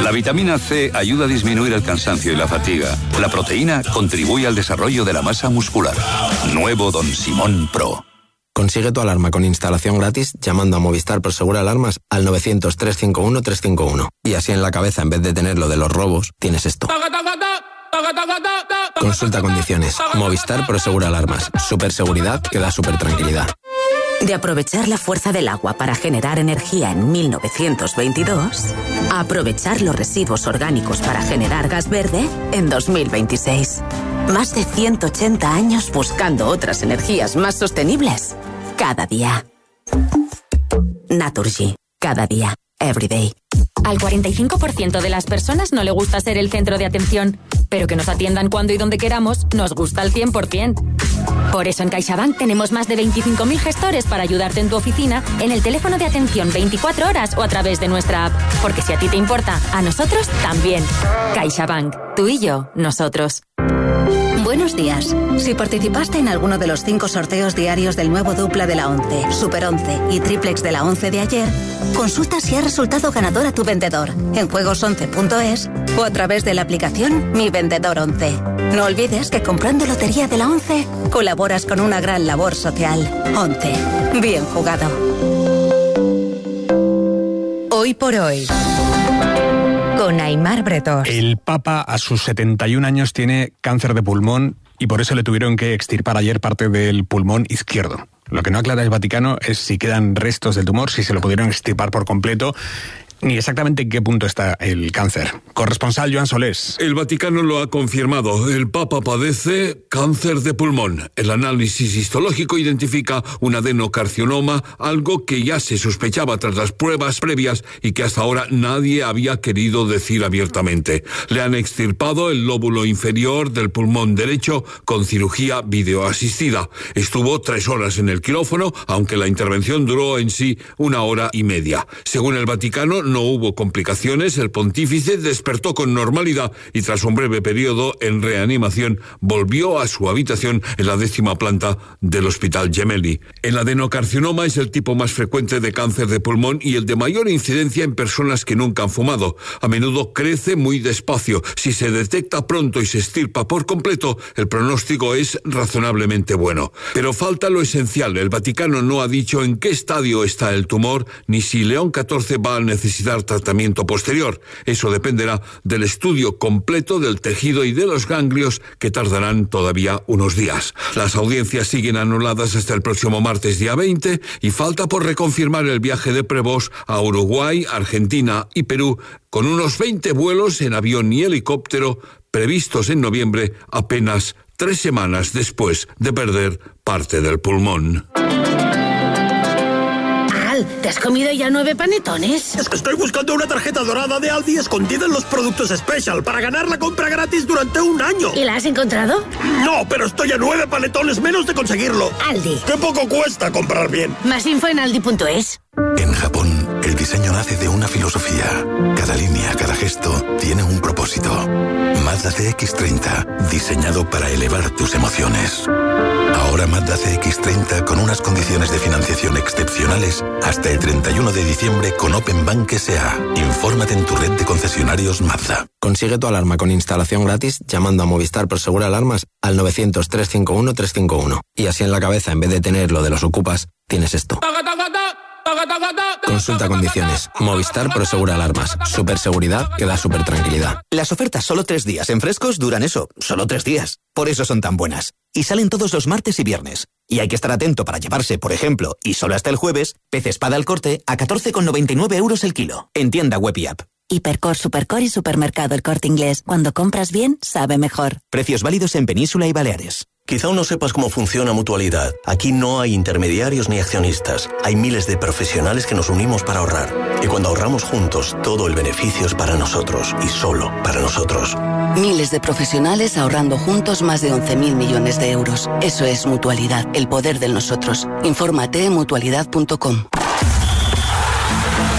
La vitamina C ayuda a disminuir el cansancio y la fatiga. La proteína contribuye al desarrollo de la masa muscular. Nuevo Don Simón Pro. Consigue tu alarma con instalación gratis llamando a Movistar Prosegur Alarmas al 900-351-351. Y así en la cabeza, en vez de tener lo de los robos, tienes esto. Consulta condiciones. Movistar Prosegur Alarmas. Superseguridad que da super tranquilidad. De aprovechar la fuerza del agua para generar energía en 1922, a aprovechar los residuos orgánicos para generar gas verde en 2026. Más de 180 años buscando otras energías más sostenibles. Cada día. Naturgy. Cada día. Every day. Al 45% de las personas no le gusta ser el centro de atención, pero que nos atiendan cuando y donde queramos nos gusta al 100%. Por eso en CaixaBank tenemos más de 25.000 gestores para ayudarte en tu oficina, en el teléfono de atención 24 horas o a través de nuestra app. Porque si a ti te importa, a nosotros también. CaixaBank. Tú y yo, nosotros. Buenos días. Si participaste en alguno de los 5 sorteos diarios del nuevo dupla de la 11, Super 11 y triplex de la 11 de ayer, consulta si ha resultado ganador a tu vendedor en juegos11.es o a través de la aplicación Mi Vendedor 11. No olvides que comprando lotería de la 11 colaboras con una gran labor social. 11. Bien jugado. Hoy por hoy, con Aimar Bretós. El Papa a sus 71 años tiene cáncer de pulmón y por eso le tuvieron que extirpar ayer parte del pulmón izquierdo. Lo que no aclara el Vaticano es si quedan restos del tumor, si se lo pudieron extirpar por completo, ni exactamente en qué punto está el cáncer. Corresponsal Joan Solés. El Vaticano lo ha confirmado. El Papa padece cáncer de pulmón. El análisis histológico identifica un adenocarcinoma, algo que ya se sospechaba tras las pruebas previas y que hasta ahora nadie había querido decir abiertamente. Le han extirpado el lóbulo inferior del pulmón derecho con cirugía videoasistida. Estuvo 3 horas en el quirófano, aunque la intervención duró en sí 1 hora y media. Según el Vaticano, no hubo complicaciones, el pontífice despertó con normalidad y tras un breve periodo en reanimación volvió a su habitación en la 10ª planta del Hospital Gemelli. El adenocarcinoma es el tipo más frecuente de cáncer de pulmón y el de mayor incidencia en personas que nunca han fumado. A menudo crece muy despacio. Si se detecta pronto y se extirpa por completo, el pronóstico es razonablemente bueno. Pero falta lo esencial. El Vaticano no ha dicho en qué estadio está el tumor ni si León XIV va a necesitar tratamiento posterior. Eso dependerá del estudio completo del tejido y de los ganglios que tardarán todavía unos días. Las audiencias siguen anuladas hasta el próximo martes día 20 y falta por reconfirmar el viaje de Prevost a Uruguay, Argentina y Perú con unos 20 vuelos en avión y helicóptero previstos en noviembre, apenas 3 semanas después de perder parte del pulmón. ¿Te has comido ya 9 panetones? Es que estoy buscando una tarjeta dorada de Aldi escondida en los productos Special para ganar la compra gratis durante 1 año. ¿Y la has encontrado? No, pero estoy a 9 panetones menos de conseguirlo. Aldi. ¡Qué poco cuesta comprar bien! Más info en aldi.es. En Japón, el diseño nace de una filosofía. Cada línea, cada gesto, tiene un propósito. Mazda CX-30, diseñado para elevar tus emociones. Ahora Mazda CX-30 con unas condiciones de financiación excepcionales hasta el 31 de diciembre con Open Bank S.A. Infórmate en tu red de concesionarios Mazda. Consigue tu alarma con instalación gratis llamando a Movistar Prosegur Alarmas al 900-351-351. Y así en la cabeza, en vez de tener lo de los ocupas, tienes esto. Consulta condiciones. Movistar Prosegur Alarmas. Superseguridad que da super tranquilidad. Las ofertas solo 3 días en Frescos duran eso, solo 3 días. Por eso son tan buenas. Y salen todos los martes y viernes. Y hay que estar atento para llevarse, por ejemplo, y solo hasta el jueves, pez espada al corte a 14,99 € el kilo. En tienda web y app. Hipercor, Supercor y Supermercado El Corte Inglés. Cuando compras bien, sabe mejor. Precios válidos en Península y Baleares. Quizá aún no sepas cómo funciona Mutualidad. Aquí no hay intermediarios ni accionistas. Hay miles de profesionales que nos unimos para ahorrar. Y cuando ahorramos juntos, todo el beneficio es para nosotros y solo para nosotros. Miles de profesionales ahorrando juntos más de 11.000 millones de euros. Eso es Mutualidad, el poder del nosotros. Infórmate en mutualidad.com.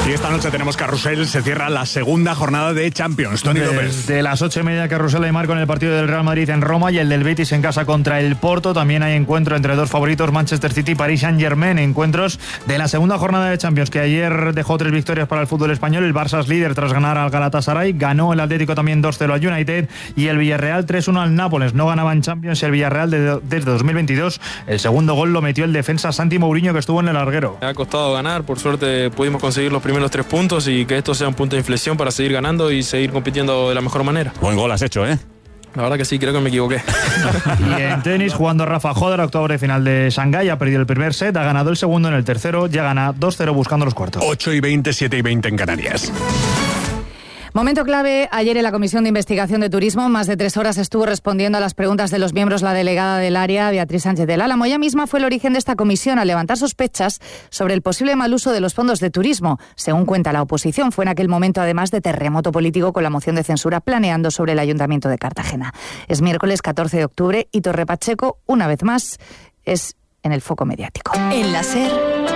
Y esta noche tenemos carrusel, se cierra la segunda jornada de Champions. Toni López. De las 8:30 carrusel hay marco en el partido del Real Madrid en Roma y el del Betis en casa contra el Porto. También hay encuentro entre dos favoritos, Manchester City y Paris Saint-Germain. Encuentros de la segunda jornada de Champions, que ayer dejó 3 victorias para el fútbol español. El Barça es líder tras ganar al Galatasaray. Ganó el Atlético también 2-0 al United y el Villarreal 3-1 al Nápoles. No ganaba en Champions y el Villarreal desde 2022. El segundo gol lo metió el defensa Santi Mourinho, que estuvo en el larguero. Me ha costado ganar, por suerte pudimos conseguir los primeros 3 puntos y que esto sea un punto de inflexión para seguir ganando y seguir compitiendo de la mejor manera. Buen gol has hecho, ¿eh? La verdad que sí, creo que me equivoqué. Y en tenis, jugando Rafa Joder, octavo de final de Shanghái, ha perdido el primer set, ha ganado el segundo en el tercero, ya gana 2-0 buscando los cuartos. 8:20, 7:20 en Canarias. Momento clave ayer en la Comisión de Investigación de Turismo. Más de 3 horas estuvo respondiendo a las preguntas de los miembros la delegada del área, Beatriz Sánchez del Álamo. Ella misma fue el origen de esta comisión al levantar sospechas sobre el posible mal uso de los fondos de turismo. Según cuenta la oposición, fue en aquel momento además de terremoto político con la moción de censura planeando sobre el Ayuntamiento de Cartagena. Es miércoles 14 de octubre y Torre Pacheco, una vez más, es en el foco mediático. En la SER,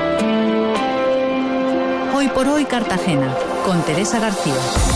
Hoy por Hoy Cartagena, con Teresa García.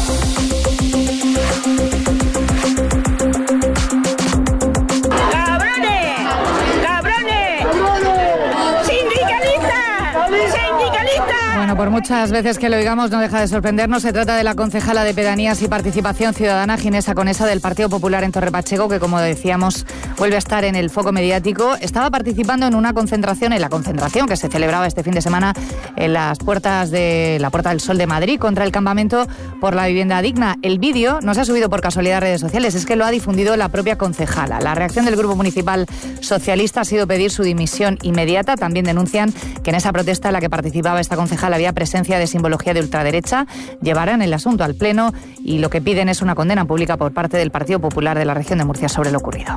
Bueno, por muchas veces que lo oigamos no deja de sorprendernos. Se trata de la concejala de Pedanías y Participación Ciudadana, Ginés Aconesa, del Partido Popular en Torre Pacheco, que, como decíamos, vuelve a estar en el foco mediático. Estaba participando en una concentración, que se celebraba este fin de semana en las puertas de la Puerta del Sol de Madrid contra el campamento por la vivienda digna. El vídeo no se ha subido por casualidad a redes sociales, es que lo ha difundido la propia concejala. La reacción del Grupo Municipal Socialista ha sido pedir su dimisión inmediata. También denuncian que en esa protesta en la que participaba esta concejala había presencia de simbología de ultraderecha. Llevarán el asunto al Pleno y lo que piden es una condena pública por parte del Partido Popular de la región de Murcia sobre lo ocurrido.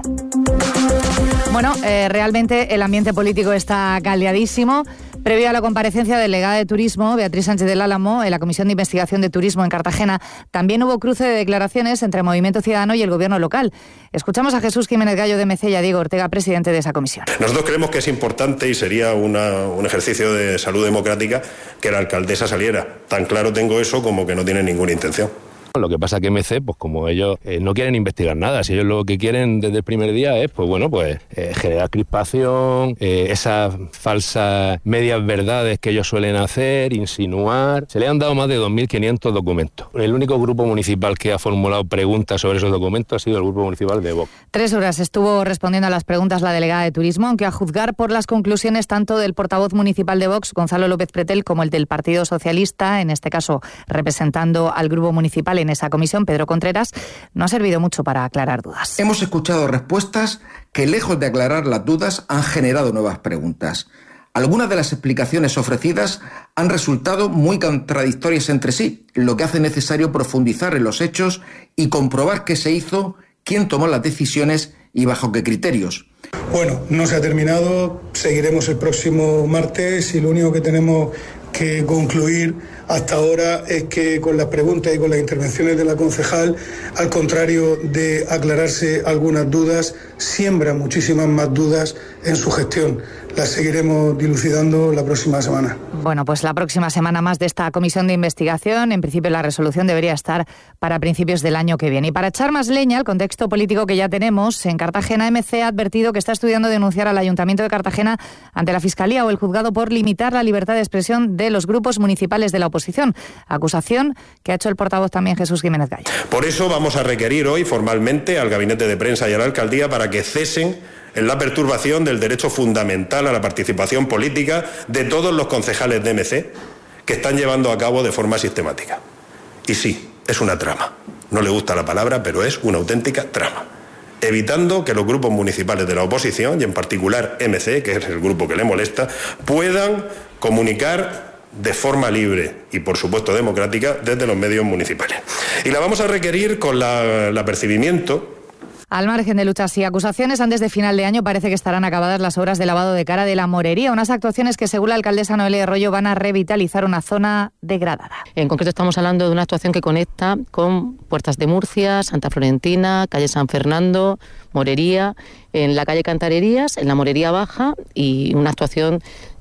Bueno, realmente el ambiente político está caldeadísimo. Previo a la comparecencia del delegada de Turismo, Beatriz Sánchez del Álamo, en la Comisión de Investigación de Turismo en Cartagena, también hubo cruce de declaraciones entre Movimiento Ciudadano y el Gobierno local. Escuchamos a Jesús Jiménez Gallo de MC y a Diego Ortega, presidente de esa comisión. Nosotros creemos que es importante y sería un ejercicio de salud democrática que la alcaldesa saliera. Tan claro tengo eso como que no tiene ninguna intención. Lo que pasa que MC, pues como ellos no quieren investigar nada, si ellos lo que quieren desde el primer día es, generar crispación, esas falsas medias verdades que ellos suelen hacer, insinuar. Se le han dado más de 2.500 documentos. El único grupo municipal que ha formulado preguntas sobre esos documentos ha sido el grupo municipal de Vox. 3 horas estuvo respondiendo a las preguntas la delegada de Turismo, aunque a juzgar por las conclusiones tanto del portavoz municipal de Vox, Gonzalo López Pretel, como el del Partido Socialista, en este caso representando al grupo municipal en esa comisión, Pedro Contreras, no ha servido mucho para aclarar dudas. Hemos escuchado respuestas que, lejos de aclarar las dudas, han generado nuevas preguntas. Algunas de las explicaciones ofrecidas han resultado muy contradictorias entre sí, lo que hace necesario profundizar en los hechos y comprobar qué se hizo, quién tomó las decisiones y bajo qué criterios. Bueno, no se ha terminado, seguiremos el próximo martes y lo único que tenemos que concluir hasta ahora es que con las preguntas y con las intervenciones de la concejal, al contrario de aclararse algunas dudas, siembra muchísimas más dudas en su gestión. Las seguiremos dilucidando la próxima semana. Bueno, pues la próxima semana más de esta comisión de investigación. En principio la resolución debería estar para principios del año que viene. Y para echar más leña al contexto político que ya tenemos, en Cartagena MC ha advertido que está estudiando denunciar al Ayuntamiento de Cartagena ante la Fiscalía o el Juzgado por limitar la libertad de expresión de los grupos municipales de la oposición. Acusación que ha hecho el portavoz también Jesús Jiménez Gallo. Por eso vamos a requerir hoy formalmente al Gabinete de Prensa y a la Alcaldía para que cesen en la perturbación del derecho fundamental a la participación política de todos los concejales de MC que están llevando a cabo de forma sistemática. Y sí, es una trama. No le gusta la palabra, pero es una auténtica trama. Evitando que los grupos municipales de la oposición, y en particular MC, que es el grupo que le molesta, puedan comunicar de forma libre y, por supuesto, democrática desde los medios municipales. Y la vamos a requerir con el apercibimiento. Al margen de luchas y acusaciones, antes de final de año parece que estarán acabadas las obras de lavado de cara de la Morería, unas actuaciones que, según la alcaldesa Noelia Arroyo, van a revitalizar una zona degradada. En concreto estamos hablando de una actuación que conecta con Puertas de Murcia, Santa Florentina, calle San Fernando, Morería, en la calle Cantarerías, en la Morería Baja, y una actuación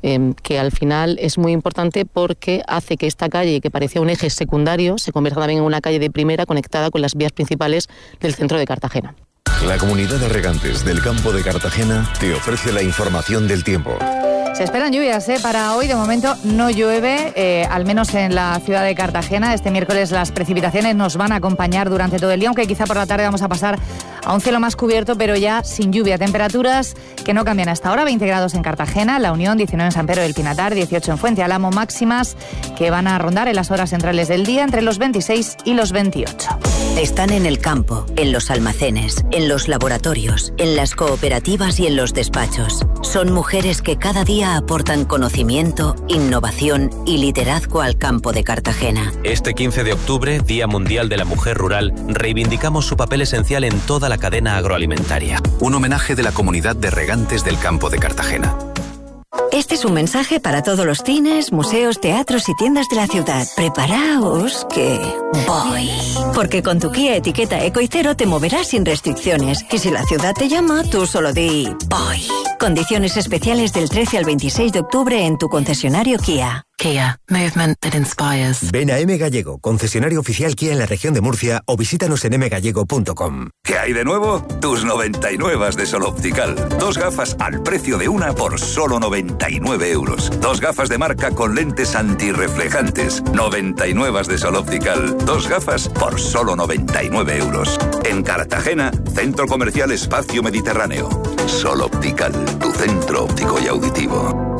que al final es muy importante porque hace que esta calle, que parecía un eje secundario, se convierta también en una calle de primera conectada con las vías principales del centro de Cartagena. La Comunidad de Regantes del Campo de Cartagena te ofrece la información del tiempo. Se esperan lluvias para hoy. De momento no llueve, al menos en la ciudad de Cartagena. Este miércoles las precipitaciones nos van a acompañar durante todo el día, aunque quizá por la tarde vamos a pasar a un cielo más cubierto, pero ya sin lluvia. Temperaturas que no cambian hasta ahora: 20 grados en Cartagena, La Unión, 19 en San Pedro del Pinatar, 18 en Fuente Alamo, máximas que van a rondar en las horas centrales del día entre los 26 y los 28. Están en el campo, en los almacenes, en los laboratorios, en las cooperativas y en los despachos. Son mujeres que cada día aportan conocimiento, innovación y liderazgo al campo de Cartagena. Este 15 de octubre, Día Mundial de la Mujer Rural, reivindicamos su papel esencial en toda la cadena agroalimentaria. Un homenaje de la Comunidad de Regantes del Campo de Cartagena. Este es un mensaje para todos los cines, museos, teatros y tiendas de la ciudad. Preparaos que voy. Porque con tu Kia etiqueta Eco y Cero te moverás sin restricciones. Y si la ciudad te llama, tú solo di voy. Condiciones especiales del 13 al 26 de octubre en tu concesionario Kia. Kia, movement that inspires. Ven a M Gallego, concesionario oficial Kia en la región de Murcia, o visítanos en mgallego.com. ¿Qué hay de nuevo? Tus 99 de Sol Optical. 2 gafas al precio de una por solo 99 euros. 2 gafas de marca con lentes antirreflejantes. 99 de Sol Optical. 2 gafas por solo 99 euros. En Cartagena, Centro Comercial Espacio Mediterráneo. Sol Optical, tu centro óptico y auditivo.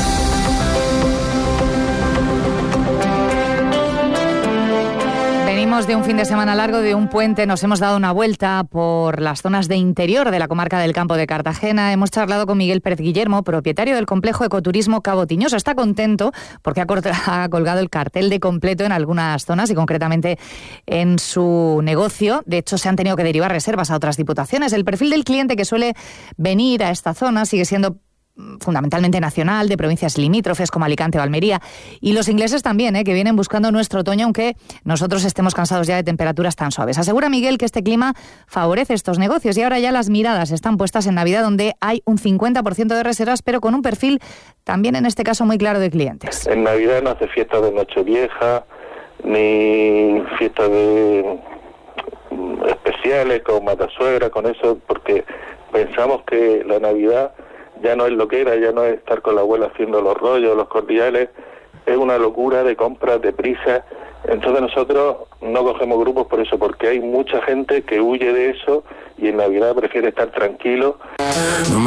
Venimos de un fin de semana largo, de un puente, nos hemos dado una vuelta por las zonas de interior de la comarca del Campo de Cartagena. Hemos charlado con Miguel Pérez Guillermo, propietario del complejo Ecoturismo Cabo Tiñoso. Está contento porque ha colgado el cartel de completo en algunas zonas y concretamente en su negocio. De hecho, se han tenido que derivar reservas a otras diputaciones. El perfil del cliente que suele venir a esta zona sigue siendo fundamentalmente nacional, de provincias limítrofes como Alicante o Almería, y los ingleses también, que vienen buscando nuestro otoño, aunque nosotros estemos cansados ya de temperaturas tan suaves. Asegura Miguel que este clima favorece estos negocios y ahora ya las miradas están puestas en Navidad, donde hay un 50% de reservas, pero con un perfil también en este caso muy claro de clientes. En Navidad no hace fiesta de Nochevieja ni fiesta de especiales con Matasuegra, con eso, porque pensamos que la Navidad ya no es lo que era, ya no es estar con la abuela haciendo los rollos, los cordiales, es una locura de compras, de prisa. Entonces nosotros no cogemos grupos por eso, porque hay mucha gente que huye de eso y en Navidad prefiere estar tranquilo.